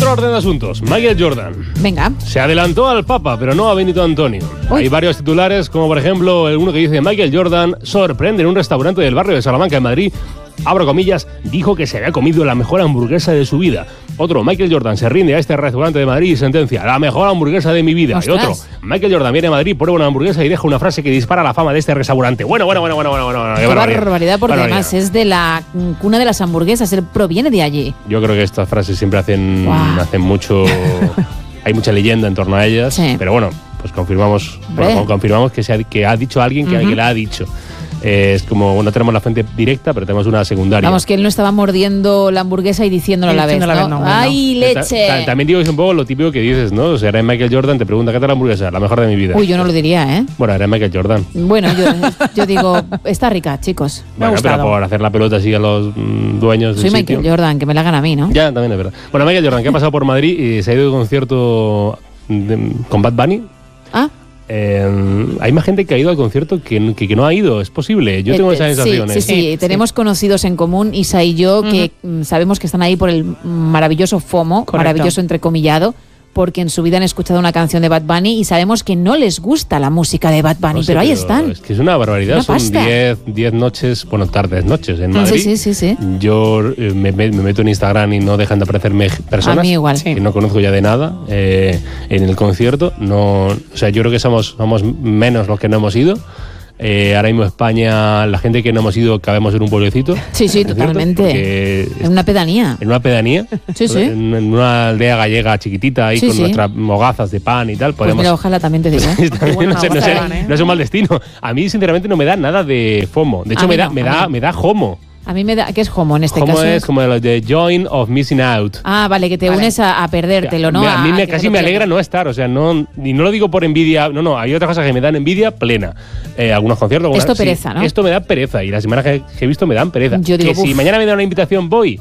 otro orden de asuntos. Michael Jordan. Venga. Se adelantó al Papa, pero no a Benito Antonio. Uy. Hay varios titulares, como por ejemplo uno que dice: Michael Jordan sorprende en un restaurante del barrio de Salamanca, en Madrid. Abro comillas, dijo que se había comido la mejor hamburguesa de su vida. Otro, Michael Jordan se rinde a este restaurante de Madrid y sentencia: la mejor hamburguesa de mi vida. ¡Ostras! Y otro, Michael Jordan viene a Madrid, prueba una hamburguesa y deja una frase que dispara la fama de este restaurante. Bueno. Qué barbaridad, porque además es de la cuna de las hamburguesas, él proviene de allí. Yo creo que estas frases siempre hacen mucho... Hay mucha leyenda en torno a ellas, Sí. pero bueno, pues confirmamos que ha dicho alguien que la ha dicho. Es como, no tenemos la fuente directa, pero tenemos una secundaria. Vamos, que él no estaba mordiendo la hamburguesa y diciéndolo a la vez, ¿no? ¡Ay, leche! También digo, es un poco lo típico que dices, ¿no? O sea, era Michael Jordan, te pregunta: ¿qué tal la hamburguesa? La mejor de mi vida. Uy, yo no lo diría, ¿eh? Bueno, era Michael Jordan. Bueno, yo digo, está rica, chicos. Me ha Bueno, gustado. pero por hacer la pelota así a los dueños del Soy sitio. Michael Jordan, que me la hagan a mí, ¿no? Ya, también es verdad. Bueno, Michael Jordan, que ha pasado por Madrid y se ha ido de concierto con Bad Bunny. Ah, Hay más gente que ha ido al concierto que no ha ido, es posible. Yo tengo esa sensación. Sí. Tenemos conocidos en común, Isa y yo, que sabemos que están ahí por el maravilloso FOMO, Correcto. maravilloso entrecomillado, porque en su vida han escuchado una canción de Bad Bunny y sabemos que no les gusta la música de Bad Bunny, No sé, pero ahí están. Es que es una barbaridad. Una Son pasta. 10 noches, bueno, tardes, noches en Madrid. Sí. Yo me meto en Instagram y no dejan de aparecerme personas A mí igual. que no conozco ya de nada en el concierto. No, o sea, yo creo que somos menos los que no hemos ido. Ahora mismo España, la gente que no hemos ido, cabemos en un pueblecito. Sí, ¿es cierto? totalmente. Porque En una pedanía. en una pedanía, Sí. en una aldea gallega chiquitita ahí Sí, con sí. nuestras mogazas de pan y tal. Pues mira, ojalá también te digo. También no es un mal destino. A mí, sinceramente, no me da nada de FOMO. De hecho, A mí me da JOMO. A mí me da... ¿Qué es homo en este JOMO caso? es como lo de Join of Missing Out. Ah, vale, que te unes a perdértelo, ¿no? A mí que casi no me te alegra pierdas. no estar, o sea, y no lo digo por envidia, no, hay otras cosas que me dan envidia plena. Algunos conciertos. Esto pereza, ¿no? Esto me da pereza y las semanas que he visto me dan pereza. Yo digo, que si uf. mañana me da una invitación voy,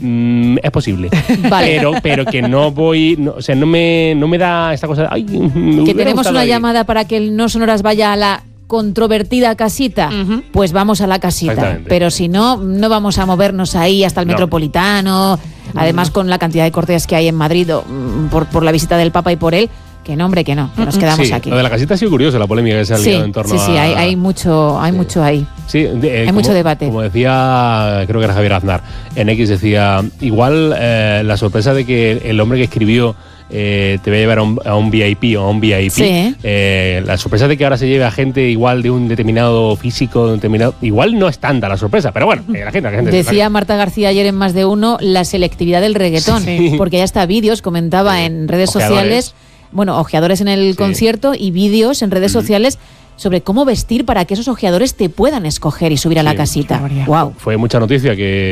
es posible. Vale. Pero que no voy, o sea, no me da esta cosa. Ay, me Que hubiera tenemos gustado una ir. llamada para que el No Sonoras vaya a la controvertida casita, pues vamos a la casita. Exactamente. Pero si no, no vamos a movernos ahí hasta el No. Metropolitano. Además, con la cantidad de cortes que hay en Madrid por la visita del Papa y por él, que no, hombre, que no, que nos quedamos Sí, aquí. lo de la casita ha sido curioso, la polémica que se ha liado en torno sí, a... hay mucho ahí. Sí, Hay mucho debate. Como decía, creo que era Javier Aznar, en X decía, igual la sorpresa de que el hombre que escribió te voy a llevar a un VIP o a un VIP, Sí. la sorpresa de que ahora se lleve a gente igual de un determinado físico, igual no es tanta la sorpresa, pero bueno, la gente Decía Marta García ayer en Más de Uno la selectividad del reggaetón, Sí. porque ya está vídeos, comentaba en redes Ojeadores. sociales, bueno, ojeadores en el concierto y vídeos en redes sociales sobre cómo vestir para que esos ojeadores te puedan escoger y subir a la Sí, casita. barbaridad. Wow. Fue mucha noticia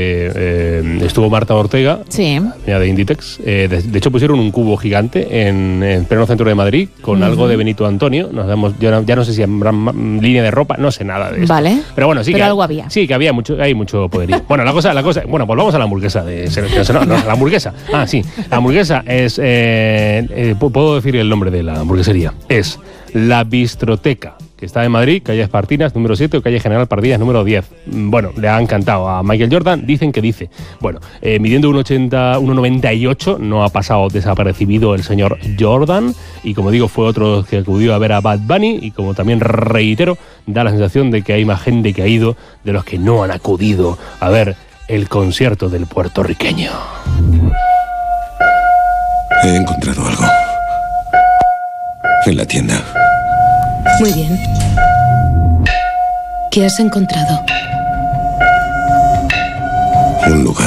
que estuvo Marta Ortega, Sí. mira, de Inditex. De hecho, pusieron un cubo gigante en pleno centro de Madrid con algo de Benito Antonio. Ya no sé si habrá línea de ropa, no sé nada de eso. Vale. Pero bueno, sí Pero que algo había. Sí, que hay mucho poderío. Bueno, la cosa, bueno, volvamos a la hamburguesa la hamburguesa. Ah, sí. La hamburguesa es, puedo decir el nombre de la hamburguesería. Es La Bistroteca, que está en Madrid, calle Espartinas, número 7, o calle General Pardiñas, número 10. Bueno, le ha encantado a Michael Jordan, dicen que dice. Bueno, midiendo 1,98, no ha pasado desapercibido el señor Jordan, y como digo, fue otro que acudió a ver a Bad Bunny, y como también reitero, da la sensación de que hay más gente que ha ido de los que no han acudido a ver el concierto del puertorriqueño. He encontrado algo. En la tienda. Muy bien. ¿Qué has encontrado? Un lugar.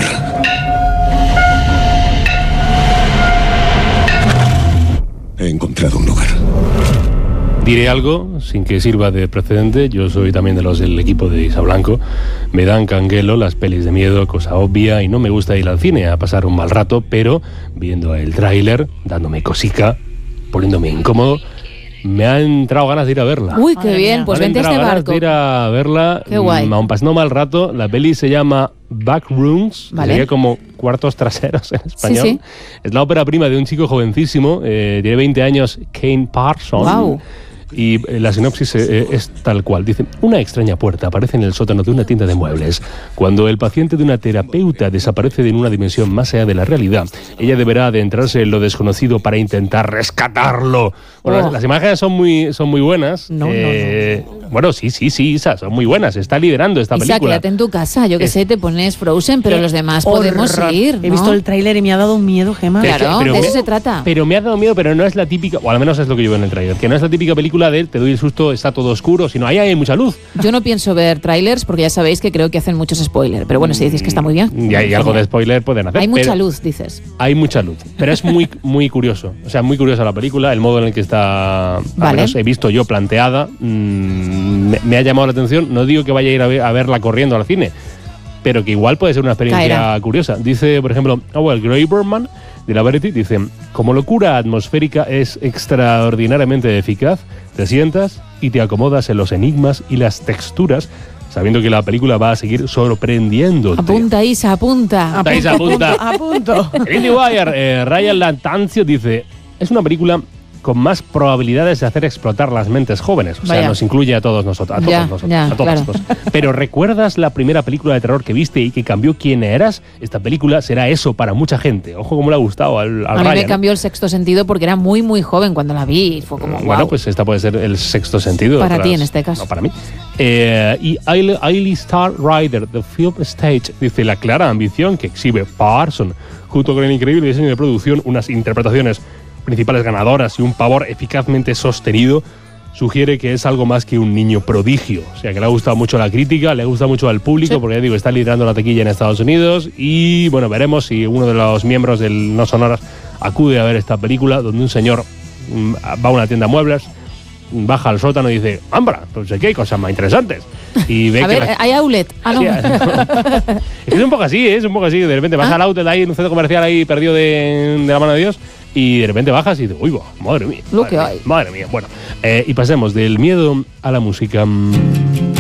He encontrado un lugar. Diré algo sin que sirva de precedente. Yo soy también de los del equipo de Isa Blanco. Me dan canguelo las pelis de miedo, cosa obvia, y no me gusta ir al cine a pasar un mal rato, pero viendo el tráiler, dándome cosica, poniéndome incómodo, me han entrado ganas de ir a verla. Uy, qué bien, pues Me han vente a este entrado ganas barco. de ir a verla. Qué guay. Aún pasando mal rato. La peli se llama Backrooms, Vale. sería como cuartos traseros en español. Sí. Es la ópera prima de un chico jovencísimo, tiene 20 años, Kane Parsons. Guau. Y la sinopsis es tal cual. Dice, una extraña puerta aparece en el sótano de una tienda de muebles. Cuando el paciente de una terapeuta desaparece en una dimensión más allá de la realidad, ella deberá adentrarse en lo desconocido para intentar rescatarlo. Bueno, las imágenes son muy buenas. No. Bueno, sí, Isa, son muy buenas. Está liderando esta Isa, película. quédate en tu casa. Yo que sé, te pones Frozen, pero los demás podemos ir, ¿no? He visto el tráiler y me ha dado un miedo, Gemma. Claro, de eso se trata. Pero me ha dado miedo, pero no es la típica, o al menos es lo que yo veo en el tráiler, que no es la típica película de te doy el susto, está todo oscuro, sino ahí hay mucha luz. Yo no pienso ver trailers porque ya sabéis que creo que hacen muchos spoilers. Pero bueno, si decís que está muy bien. Y hay algo de spoiler pueden hacer. Hay mucha pero luz, dices. Hay mucha luz, pero es muy curioso. O sea, muy curiosa la película, el modo en el que está, Vale. al menos he visto yo planteada, me ha llamado la atención. No digo que vaya a ir a verla corriendo al cine, pero que igual puede ser una experiencia Caerá. curiosa. Dice, por ejemplo, Howell Graberman, de la Variety, dice, como locura atmosférica es extraordinariamente eficaz, te sientas y te acomodas en los enigmas y las texturas, sabiendo que la película va a seguir sorprendiéndote. Apunta, Isa, apunta. Isa, apunta. A punto. En IndieWire, Ryan Latancio dice, es una película con más probabilidades de hacer explotar las mentes jóvenes. O sea, Vaya. nos incluye a todos nosotros. Ya, A todos. claro. Pero ¿recuerdas la primera película de terror que viste y que cambió quién eras? Esta película será eso para mucha gente. Ojo cómo le ha gustado al A mí Ryan. me cambió el sexto sentido porque era muy joven cuando la vi. Y fue como, Bueno, guau. pues esta puede ser el sexto sentido. Para ti, en este caso. No, para mí. Y Ailey Star Rider, The Film Stage, dice la clara ambición que exhibe Parson, junto con el increíble diseño de producción, unas interpretaciones principales ganadoras y un pavor eficazmente sostenido, sugiere que es algo más que un niño prodigio. O sea, que le ha gustado mucho a la crítica, le gusta mucho al público, Sí. porque ya digo, está liderando la taquilla en Estados Unidos. Y bueno, veremos si uno de los miembros del No Sonoras acude a ver esta película, donde un señor va a una tienda de muebles, baja al sótano y dice, ¡Ambra! Pues aquí hay cosas más interesantes. Y ve A que ver, hay outlet. Ah, no. Sí, es un poco así, es un poco así. De repente vas al outlet ahí en un centro comercial ahí perdido de la mano de Dios y de repente bajas y dices, uy, madre mía. Lo que hay. Madre mía. Bueno, y pasemos del miedo a la música.